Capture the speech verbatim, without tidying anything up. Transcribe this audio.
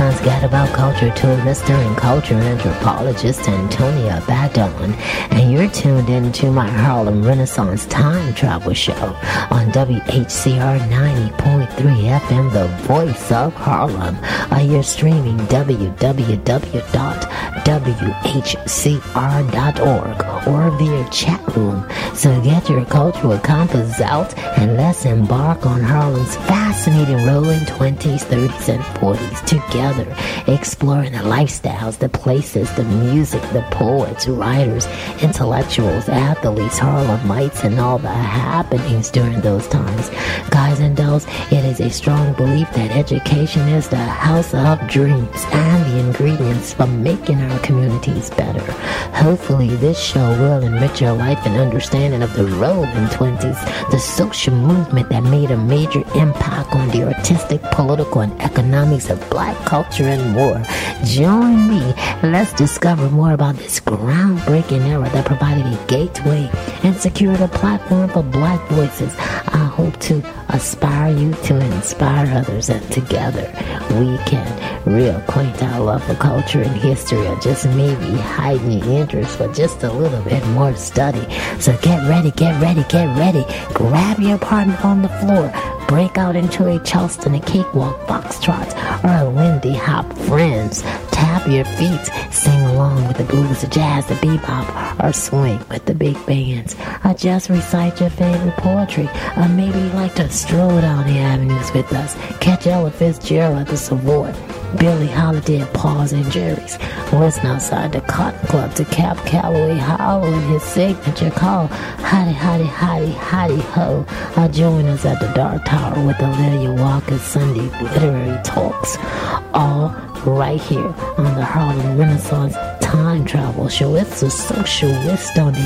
Renaissance Gadabout culture tourist and culture anthropologist Antonia Badon, and you're tuned in to my Harlem Renaissance Time Travel Show on W H C R ninety point three F M, the voice of Harlem. Uh, you're streaming w w w dot w h c r dot org or via chat room. So get your cultural compass out and let's embark on Harlem's fascinating rolling twenties, thirties, and forties together, exploring the lifestyles, the places, the music, the poets, writers, intellectuals, athletes, Harlemites, and all the happenings during those times. Guys and dolls, it is a strong belief that education is the house of dreams and the ingredients for making our communities better. Hopefully this show will enrich your life and understanding of the rolling twenties, the social movement that made a major impact on the artistic, political, and economics of black culture and more. Join me. Let's discover more about this groundbreaking era that provided a gateway and secured a platform for black voices. I hope to aspire you to inspire others, and together we can reacquaint our love for culture and history, or just maybe heighten the interest for just a little bit more study. So get ready, get ready, get ready. Grab your partner on the floor. Break out into a Charleston, a cakewalk, foxtrot, or a Lindy Hop. Friends, tap your feet, sing along with the blues, the jazz, the bebop, or swing with the big bands. Or just recite your favorite poetry, or maybe you like to stroll down the avenues with us. Catch Ella Fitzgerald at the Savoy, Billie Holiday at Paul's and Jerry's, West outside the Cotton Club to Cap Calloway hollering his signature call, hotty, hotty, hotty, hotty ho. Or join us at the Dark Tower with Olivia Walker's Sunday Literary Talks, all right here on the Harlem Renaissance Time Travel Show. It's a social twist on the